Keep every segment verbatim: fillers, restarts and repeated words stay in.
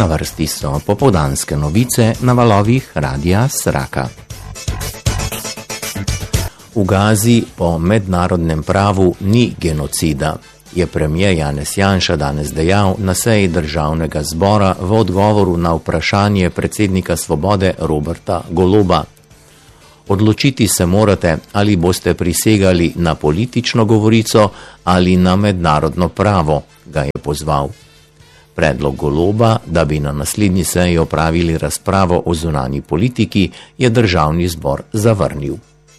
Na vrsti so popoldanske novice na valovih Radia Sraka. V Gazi po mednarodnem pravu ni genocida, je premijer Janez Janša danes dejal na seji državnega zbora v odgovoru na vprašanje predsednika Svobode Roberta Goloba. Odločiti se morate, ali boste prisegali na politično govorico ali na mednarodno pravo, ga je pozval. Predlog Goloba, da bi na naslednji seji opravili razpravo o zunanji politiki, je državni zbor zavrnil.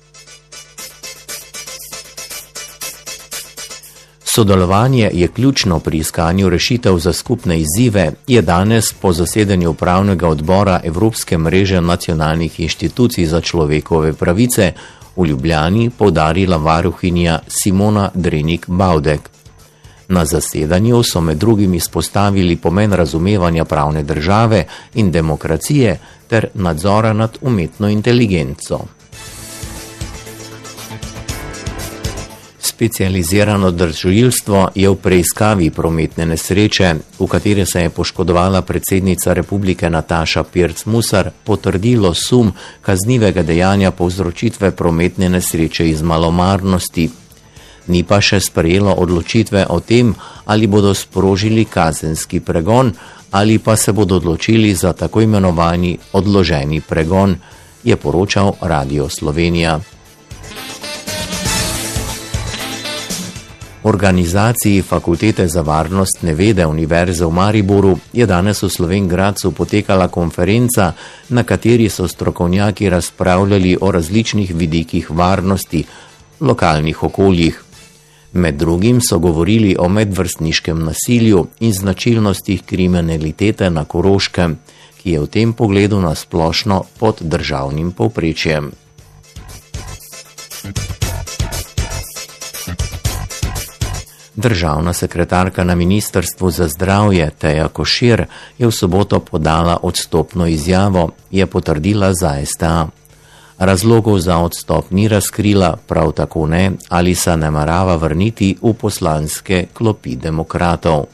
Sodelovanje je ključno pri iskanju rešitev za skupne izzive, je danes po zasedanju upravnega odbora Evropske mreže nacionalnih inštitucij za človekove pravice v Ljubljani poudarila varuhinja Simona Drenik-Baudek. Na zasedanju so med drugim izpostavili pomen razumevanja pravne države in demokracije ter nadzora nad umetno inteligenco. Specializirano državljanstvo je v preiskavi prometne nesreče, v kateri se je poškodovala predsednica republike Nataša Pirc Musar, potrdilo sum kaznivega dejanja povzročitve prometne nesreče iz malomarnosti. Ni pa še sprejelo odločitve o tem, ali bodo sprožili kazenski pregon ali pa se bodo odločili za tako imenovani odloženi pregon, je poročal Radio Slovenija. Organizaciji Fakultete za varnostne vede Univerze v Mariboru je danes v Slovenj Gradcu potekala konferenca, na kateri so strokovnjaki razpravljali o različnih vidikih varnosti v lokalnih okoljih. Med drugim so govorili o medvrstniškem nasilju in značilnostih kriminalitete na Koroškem, ki je v tem pogledu nasplošno pod državnim povprečjem. Državna sekretarka na Ministrstvu za zdravje Teja Košir je v soboto podala odstopno izjavo, je potrdila za S T A. Razlogov za odstop ni razkrila, prav tako ne, ali se namerava vrniti v poslanske klopi demokratov.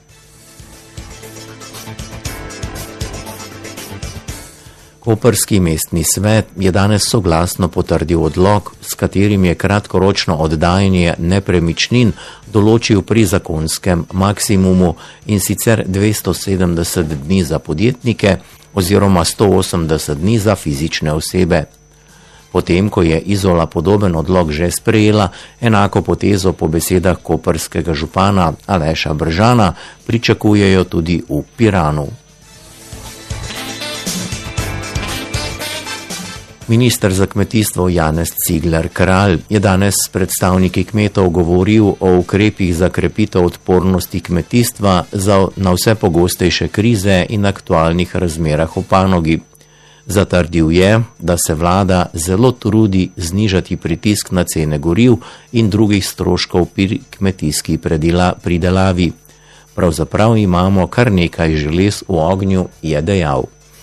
Koprski mestni svet je danes soglasno potrdil odlok, s katerim je kratkoročno oddajanje nepremičnin določil pri zakonskem maksimumu, in sicer dvesto sedemdeset dni za podjetnike oziroma sto osemdeset dni za fizične osebe. Potem, ko je Izola podoben odlok že sprejela, enako potezo po besedah koprskega župana Aleša Bržana pričakujejo tudi v Piranu. Minister za kmetijstvo Janez Cigler Kralj je danes s predstavniki kmetov govoril o ukrepih za krepitev odpornosti kmetijstva za na vse pogostejše krize in aktualnih razmerah v panogi. Zatrdil je, da se vlada zelo trudi znižati pritisk na cene goriv in drugih stroškov pri kmetijski pridelavi. Pravzaprav imamo kar nekaj želez v ognju, je dejal.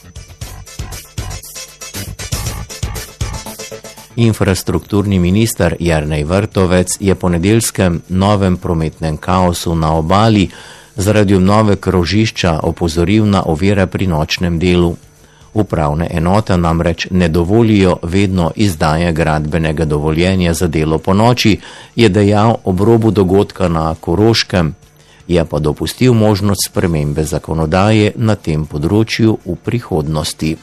Infrastrukturni minister Jernej Vrtovec je po nedeljskem novem prometnem kaosu na obali zaradi obnove krožišča opozoril na ovire pri nočnem delu. Upravne enote namreč ne dovolijo vedno izdaje gradbenega dovoljenja za delo po noči, je dejal ob robu dogodka na Koroškem, je pa dopustil možnost spremembe zakonodaje na tem področju v prihodnosti.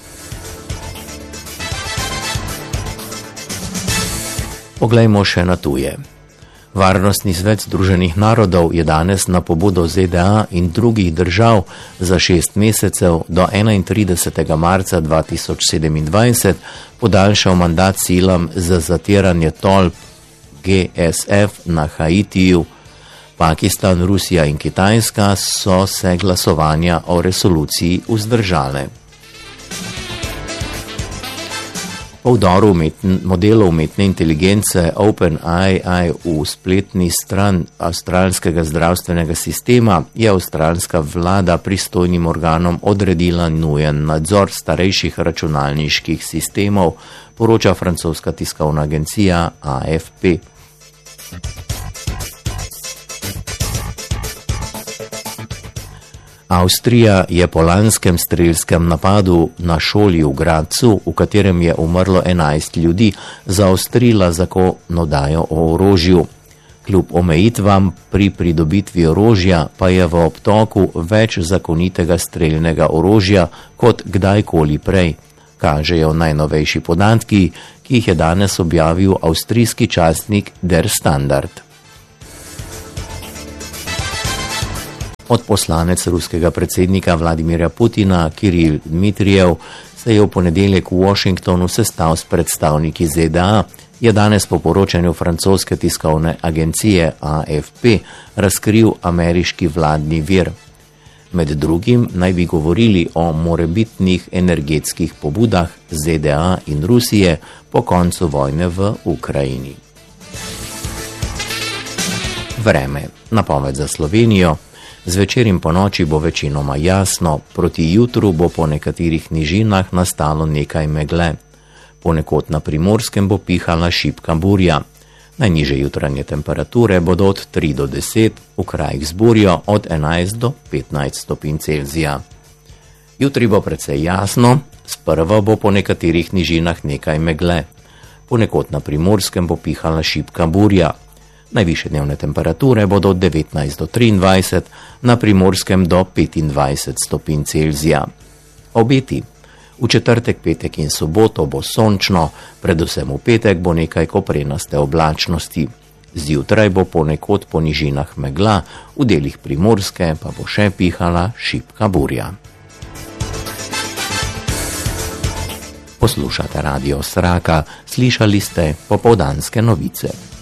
Poglejmo še na tuje. Varnostni svet Združenih narodov je danes na pobudo Z D A in drugih držav za šest mesecev do enaintridesetega marca dva tisoč sedemindvajset podaljšal mandat silam za zatiranje tolp G S F na Haitiju. Pakistan, Rusija in Kitajska so se glasovanja o resoluciji vzdržale. Po vdoru umetn, modelov umetne inteligence OpenAI v spletni stran avstralskega zdravstvenega sistema je avstralska vlada pristojnim organom odredila nujen nadzor starejših računalniških sistemov, poroča francoska tiskovna agencija A F P. Avstrija je po lanskem strelskem napadu na šoli v Gradcu, v katerem je umrlo enajst ljudi, zaostrila zakonodajo o orožju. Kljub omejitvam pri pridobitvi orožja pa je v obtoku več zakonitega strelnega orožja kot kdajkoli prej, kažejo najnovejši podatki, ki jih je danes objavil avstrijski časnik Der Standard. Odposlanec ruskega predsednika Vladimirja Putina, Kiril Dmitrijev, se je v ponedeljek v Washingtonu sestal s predstavniki Z D A, je danes po poročanju francoske tiskovne agencije A F P razkril ameriški vladni vir. Med drugim naj bi govorili o morebitnih energetskih pobudah Z D A in Rusije po koncu vojne v Ukrajini. Vreme. Napoved za Slovenijo. Zvečer in ponoči bo večinoma jasno, proti jutru bo po nekaterih nižinah nastalo nekaj megle. Ponekod na Primorskem bo pihala šibka burja. Najnižje jutranje temperature bodo od tri do deset, v krajih z burjo od enajst do petnajst stopinj Celzija. Jutri bo precej jasno, sprva bo po nekaterih nižinah nekaj megle. Ponekod na Primorskem bo pihala šibka burja. Najvišje dnevne temperature bodo od devetnajst do triindvajset, na Primorskem do petindvajset stopinj Celzija. Obeti. V četrtek, petek in soboto bo sončno, predvsem v petek bo nekaj koprenaste oblačnosti. Zjutraj bo ponekod po nižinah megla, v delih Primorske pa bo še pihala šibka burja. Poslušate Radio Sraka, slišali ste popoldanske novice.